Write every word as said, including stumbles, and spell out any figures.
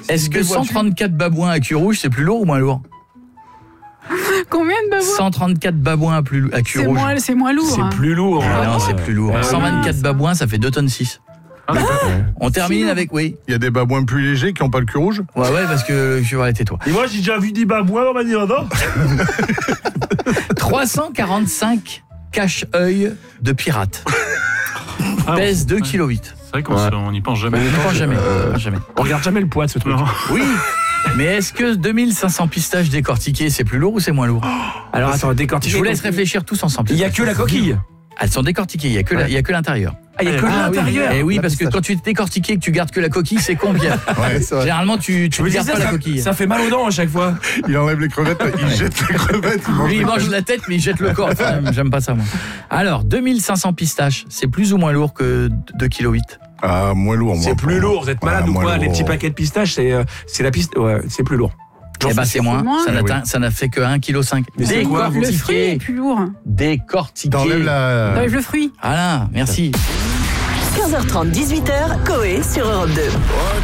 Est-ce que cent trente-quatre babouins à cul rouge, c'est plus lourd ou moins lourd? Combien de babouins? cent trente-quatre babouins à, plus, à cul c'est rouge. moins, c'est moins lourd. C'est hein. plus lourd. Ah non, c'est plus lourd. Ah, cent vingt-quatre ça. babouins, ça fait deux tonnes six. Ah, On termine Si, avec, oui. Il y a des babouins plus légers qui n'ont pas le cul rouge. Ouais, ouais, parce que je vais arrêter toi. Et moi, j'ai déjà vu des babouins dans ma Nirvana. trois cent quarante-cinq cache-œil de pirates. Ah, Pèse deux ouais. virgule huit C'est vrai qu'on Ouais. se- on n'y pense jamais. kilos. On ne pense jamais. Euh, jamais. On regarde jamais le poids de ce truc. Non. Oui, mais est-ce que deux mille cinq cents pistaches décortiquées, c'est plus lourd ou c'est moins lourd? Alors attends, décortiquer. Je vous laisse réfléchir tous ensemble. Il y a que la coquille. Elles sont décortiquées, il y a que la- il y a que l'intérieur. Ah, il y a que Ah oui, l'intérieur. Et oui, La parce que pistache. quand tu décortiques et que tu gardes que la coquille, c'est con, Pierre. Ouais, c'est vrai. Généralement, tu tu Je me ne gardes disais, pas la ça, coquille. ça fait mal aux dents à chaque fois. Il enlève les crevettes, il jette les crevettes. Il mange Lui, il les mange crevettes. la tête, mais il jette le corps. Enfin, j'aime pas ça, moi. Alors, deux mille cinq cents pistaches, c'est plus ou moins lourd que deux virgule huit kilos? Ah, moins lourd, moi. C'est plus lourd. Vous êtes malade Ouais, ou moins quoi? Les lourd. petits paquets de pistaches, c'est euh, c'est la piste. Ouais, c'est plus lourd. J'en Eh ben, suis c'est sûr. moins. moins. Ça Eh n'atteint- oui. ça n'a fait que un virgule cinq kilos. Mais c'est quoi, Le fruit est plus lourd. Décortiqué. T'enlèves la... T'enlèves le fruit. Voilà, merci. quinze heures trente, dix-huit heures, Coé sur Europe deux.